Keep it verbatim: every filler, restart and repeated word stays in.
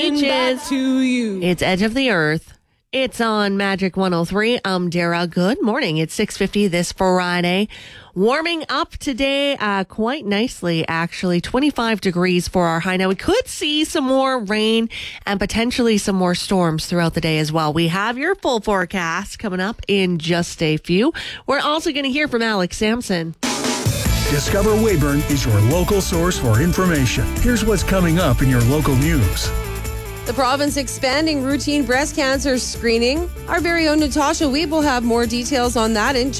Coming back is. to you. It's Edge of the Earth. It's on Magic one oh three. I'm Dara. Good morning. It's six fifty this Friday. Warming up today uh, quite nicely, actually. twenty-five degrees for our high. Now, we could see some more rain and potentially some more storms throughout the day as well. We have your full forecast coming up in just a few. We're also going to hear from Alex Sampson. Discover Weyburn is your local source for information. Here's what's coming up in your local news. The province expanding routine breast cancer screening. Our very own Natasha Weeb will have more details on that in